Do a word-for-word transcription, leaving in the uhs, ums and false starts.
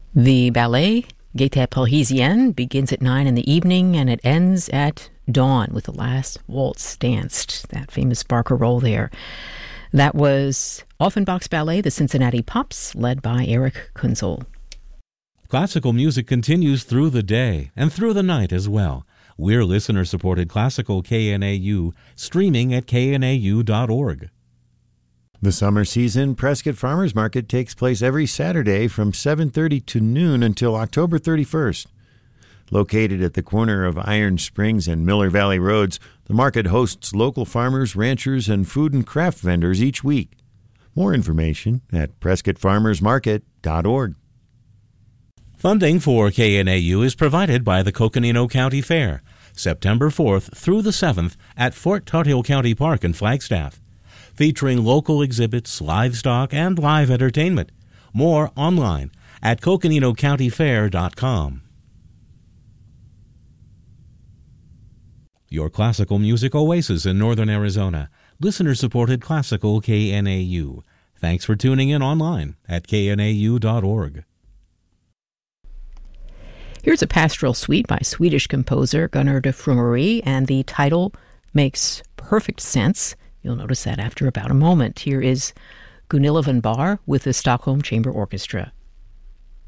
The ballet Gaîté Parisienne begins at nine in the evening and it ends at dawn with the last waltz danced, that famous Barker roll there. That was Offenbach's ballet, The Cincinnati Pops, led by Eric Kunzel. Classical music continues through the day and through the night as well. We're listener-supported Classical K N A U, streaming at k n a u dot org. The summer season Prescott Farmers Market takes place every Saturday from seven thirty to noon until October thirty-first. Located at the corner of Iron Springs and Miller Valley Roads, the market hosts local farmers, ranchers, and food and craft vendors each week. More information at prescott farmers market dot org. Funding for K N A U is provided by the Coconino County Fair, September fourth through the seventh at Fort Tuthill County Park in Flagstaff, featuring local exhibits, livestock, and live entertainment. More online at coconino county fair dot com. Your classical music oasis in northern Arizona. Listener-supported Classical K N A U. Thanks for tuning in online at k n a u dot org. Here's a pastoral suite by Swedish composer Gunnar de Frumery, and the title makes perfect sense. You'll notice that after about a moment. Here is Gunilla von Bahr with the Stockholm Chamber Orchestra.